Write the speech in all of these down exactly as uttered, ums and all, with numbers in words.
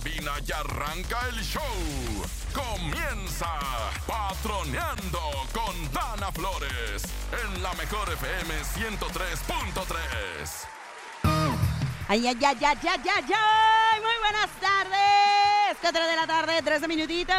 cabina y arranca el show. Comienza Patroneando con Dana Flores en la mejor F M ciento tres punto tres. Ay, ay, ay, ay, ay, ay, ay, muy buenas tardes. cuatro de la tarde, trece minutitos.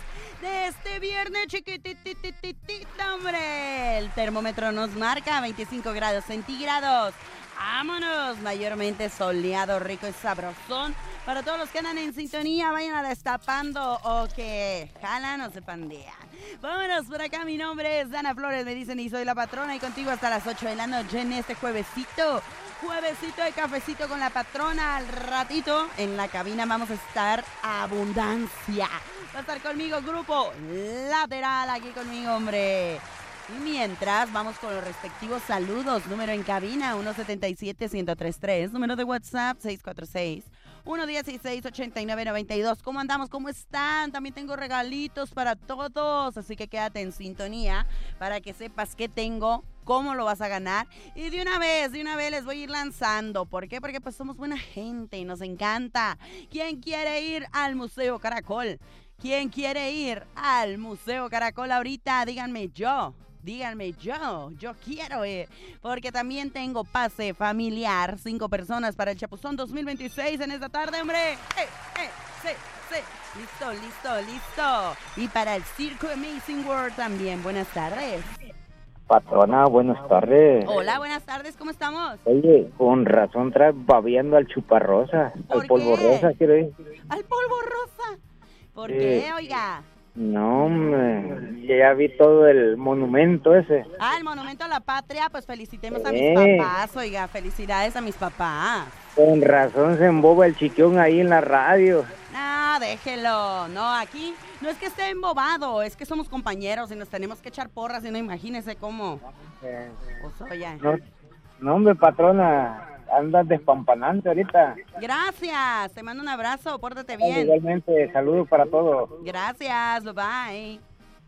De este viernes chiquititititito, hombre. El termómetro nos marca veinticinco grados centígrados. Vámonos, mayormente soleado, rico y sabrosón. Para todos los que andan en sintonía, vayan a destapando o que jalan o se pandean. Vámonos, por acá mi nombre es Dana Flores, me dicen y soy la patrona y contigo hasta las ocho de la noche en este juevesito. Juevesito de cafecito con la patrona. Al ratito en la cabina vamos a estar abundancia. Va a estar conmigo grupo lateral aquí conmigo, hombre. Y mientras, vamos con los respectivos saludos. Número en cabina, uno siete siete, uno cero tres tres. Número de WhatsApp, seis cuatro seis, uno uno seis, ocho nueve nueve dos. ¿Cómo andamos? ¿Cómo están? También tengo regalitos para todos. Así que quédate en sintonía para que sepas qué tengo, cómo lo vas a ganar. Y de una vez, de una vez les voy a ir lanzando. ¿Por qué? Porque pues somos buena gente y nos encanta. ¿Quién quiere ir al Museo Caracol? ¿Quién quiere ir al Museo Caracol ahorita? Díganme yo. Díganme yo, yo quiero ir, porque también tengo pase familiar, cinco personas para el Chapuzón dos mil veintiséis en esta tarde, hombre. ¡Eh, eh, sí, sí! Listo, listo, listo. Y para el Circo Amazing World también, buenas tardes. Patrona, buenas tardes. Hola, buenas tardes, ¿cómo estamos? Oye, con razón traes babeando al chuparrosa, al polvo rosa, quiero ir. ¿Al polvo rosa? ¿Por Sí. qué, oiga? No, hombre, ya vi todo el monumento ese. Ah, el monumento a la patria, pues felicitemos a Eh. mis papás, oiga, felicidades a mis papás. Con razón se emboba el chiquión ahí en la radio. No, déjelo, no, aquí no es que esté embobado, es que somos compañeros y nos tenemos que echar porras y no imagínese cómo. Eh, Pues oye. no, no, hombre, patrona, andas despampanante ahorita. Gracias, te mando un abrazo, pórtate Ay, bien. igualmente, saludos para todos. Gracias, bye bye.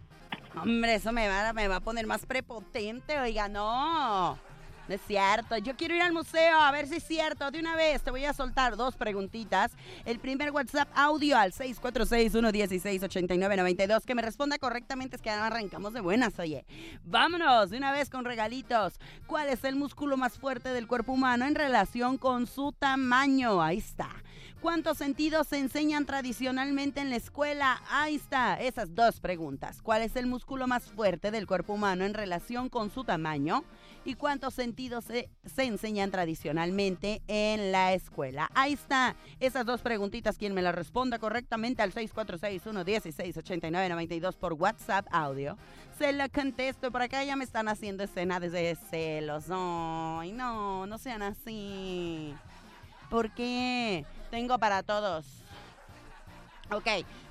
Hombre, eso me va, me va a poner más prepotente, oiga, no. No es cierto, yo quiero ir al museo, a ver si es cierto. De una vez te voy a soltar dos preguntitas. El primer WhatsApp audio al seis cuatro seis, uno uno seis, ocho nueve nueve dos. Que me responda correctamente, es que ahora arrancamos de buenas, oye. Vámonos de una vez con regalitos. ¿Cuál es el músculo más fuerte del cuerpo humano en relación con su tamaño? Ahí está. ¿Cuántos sentidos se enseñan tradicionalmente en la escuela? Ahí está, esas dos preguntas. ¿Cuál es el músculo más fuerte del cuerpo humano en relación con su tamaño? ¿Y cuántos sentidos se, se enseñan tradicionalmente en la escuela? Ahí está, esas dos preguntitas. Quien me las responda correctamente al seis cuatro seis, uno uno seis, ocho nueve nueve dos por WhatsApp audio, se la contesto. Por acá ya me están haciendo escena desde celos. Ay, no, no sean así. ¿Por qué? Tengo para todos. Ok.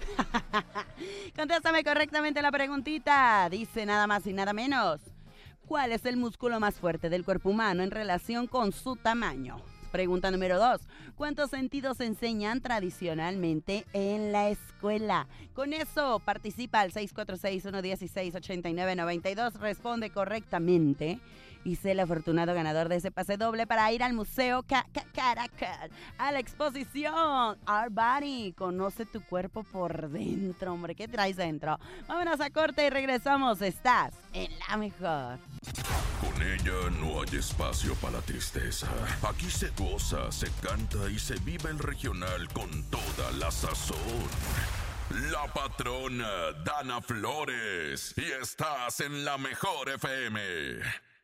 Contéstame correctamente la preguntita. Dice nada más y nada menos. ¿Cuál es el músculo más fuerte del cuerpo humano en relación con su tamaño? Pregunta número dos. ¿Cuántos sentidos se enseñan tradicionalmente en la escuela? Con eso participa al seis cuatro seis, uno uno seis, ocho nueve nueve dos. Responde correctamente y sé el afortunado ganador de ese pase doble para ir al Museo Ca- Ca- Caracol, a la exposición Our Body. Conoce tu cuerpo por dentro, hombre. ¿Qué traes dentro? Vámonos a corte y regresamos. Estás en la mejor. Con ella no hay espacio para tristeza. Aquí se goza, se canta y se vive el regional con toda la sazón. La patrona Dana Flores. Y estás en la mejor F M.